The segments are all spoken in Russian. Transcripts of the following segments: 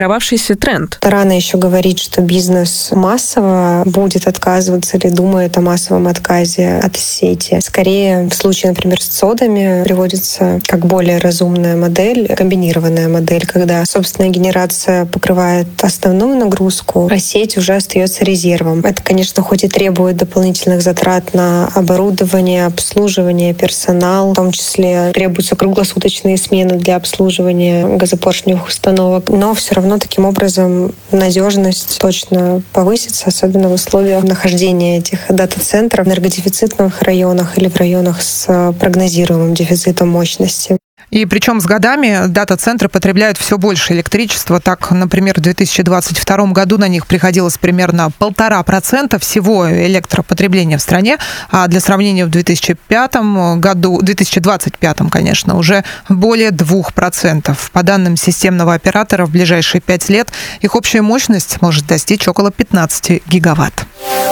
сформировавшийся тренд. Рано еще говорить, что бизнес массово будет отказываться или думает о массовом отказе от сети. Скорее, в случае, например, с содами приводится как более разумная модель, комбинированная модель, когда собственная генерация покрывает основную нагрузку, а сеть уже остается резервом. Это, конечно, хоть и требует дополнительных затрат на оборудование, обслуживание, персонал, в том числе требуются круглосуточные смены для обслуживания газопоршневых установок, но все равно таким образом надежность точно повысится, особенно в условиях нахождения этих дата-центров в энергодефицитных районах или в районах с прогнозируемым дефицитом мощности. И причем с годами дата-центры потребляют все больше электричества. Так, например, в 2022 году на них приходилось примерно 1,5% всего электропотребления в стране, а для сравнения в 2025, конечно, уже более 2%. По данным системного оператора, в ближайшие 5 лет их общая мощность может достичь около 15 гигаватт.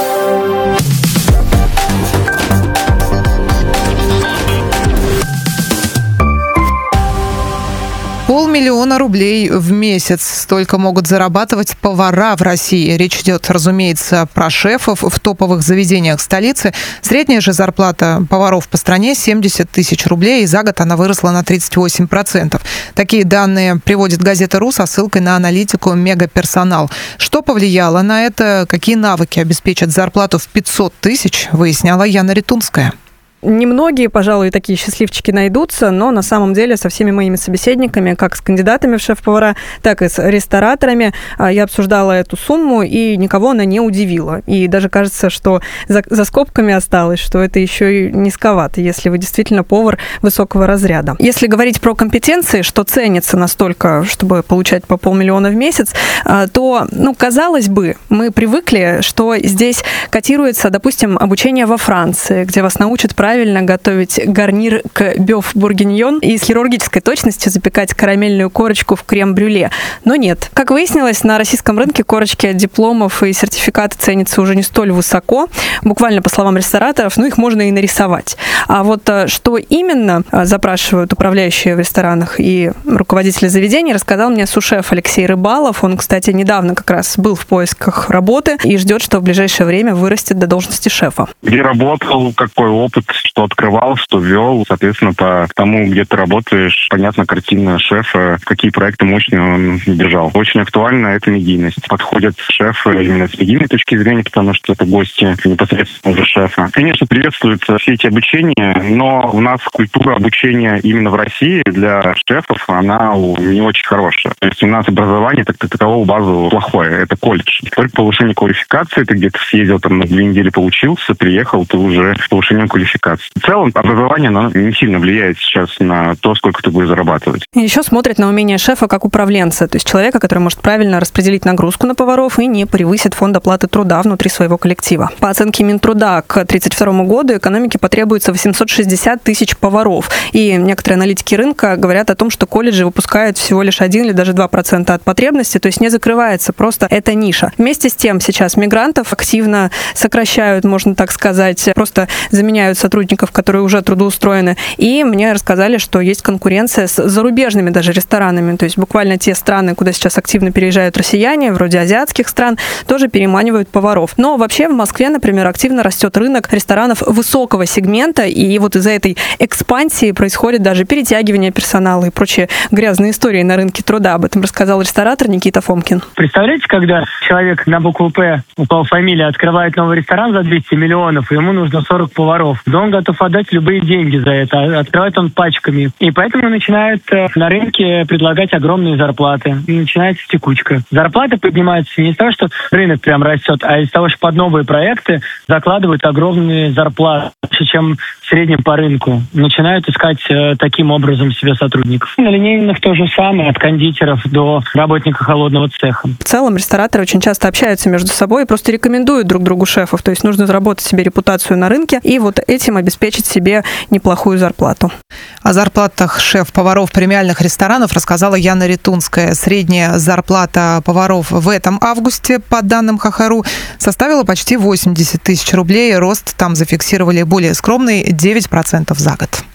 $500 000 рублей в месяц. Столько могут зарабатывать повара в России. Речь идет, разумеется, про шефов в топовых заведениях столицы. Средняя же зарплата поваров по стране 70 тысяч рублей, и за год она выросла на 38%. Такие данные приводит газета «РУ» со ссылкой на аналитику «Мегаперсонал». Что повлияло на это, какие навыки обеспечат зарплату в 500 тысяч, выясняла Яна Ритунская. Немногие, пожалуй, такие счастливчики найдутся, но на самом деле со всеми моими собеседниками, как с кандидатами в шеф-повара, так и с рестораторами, я обсуждала эту сумму, и никого она не удивила. И даже кажется, что за скобками осталось, что это еще и низковато, если вы действительно повар высокого разряда. Если говорить про компетенции, что ценится настолько, чтобы получать по $500 000 в месяц, то, казалось бы, мы привыкли, что здесь котируется, допустим, обучение во Франции, где вас научат правильно готовить гарнир к бёв-бургиньон и с хирургической точностью запекать карамельную корочку в крем-брюле. Но нет. Как выяснилось, на российском рынке корочки от дипломов и сертификаты ценятся уже не столь высоко. Буквально, по словам рестораторов, их можно и нарисовать. А вот что именно запрашивают управляющие в ресторанах и руководители заведений, рассказал мне су-шеф Алексей Рыбалов. Он, кстати, недавно как раз был в поисках работы и ждет, что в ближайшее время вырастет до должности шефа. Где работал, какой опыт, что открывал, что вел. Соответственно, по тому, где ты работаешь, понятна картина шефа, какие проекты мощные он держал. Очень актуальна эта медийность. Подходят шефы именно с медийной точки зрения, потому что это гости непосредственно уже шефа. Конечно, приветствуются все эти обучения, но у нас культура обучения именно в России для шефов, она не очень хорошая. То есть у нас образование такового базу плохое. Это колледж. Только повышение квалификации, ты где-то съездил на 2 недели, поучился, приехал, ты уже с повышением квалификации. В целом, образование, оно не сильно влияет сейчас на то, сколько ты будешь зарабатывать. И еще смотрят на умение шефа как управленца, то есть человека, который может правильно распределить нагрузку на поваров и не превысит фонд оплаты труда внутри своего коллектива. По оценке Минтруда, к 2032 году экономике потребуется 860 тысяч поваров. И некоторые аналитики рынка говорят о том, что колледжи выпускают всего лишь 1 или даже 2% от потребности, то есть не закрывается просто эта ниша. Вместе с тем сейчас мигрантов активно сокращают, можно так сказать, просто заменяют сотрудников, которые уже трудоустроены. И мне рассказали, что есть конкуренция с зарубежными даже ресторанами. То есть буквально те страны, куда сейчас активно переезжают россияне, вроде азиатских стран, тоже переманивают поваров. Но вообще в Москве, например, активно растет рынок ресторанов высокого сегмента, и вот из-за этой экспансии происходит даже перетягивание персонала и прочие грязные истории на рынке труда. Об этом рассказал ресторатор Никита Фомкин. Представляете, когда человек на букву «П», упал фамилия, открывает новый ресторан за 200 миллионов, и ему нужно 40 поваров. Да он готов отдать любые деньги за это. Открывает он пачками. И поэтому начинают на рынке предлагать огромные зарплаты. И начинается текучка. Зарплаты поднимаются не из того, что рынок прям растет, а из того, что под новые проекты закладывают огромные зарплаты, чем в среднем по рынку. Начинают искать таким образом себе сотрудников. На линейных то же самое, от кондитеров до работника холодного цеха. В целом рестораторы очень часто общаются между собой и просто рекомендуют друг другу шефов. То есть нужно заработать себе репутацию на рынке и вот этим обеспечить себе неплохую зарплату. О зарплатах шеф-поваров премиальных ресторанов рассказала Яна Ритунская. Средняя зарплата поваров в этом августе, по данным ХХРУ, составила почти 80 тысяч рублей. Рост там зафиксировали более скромный 9% за год.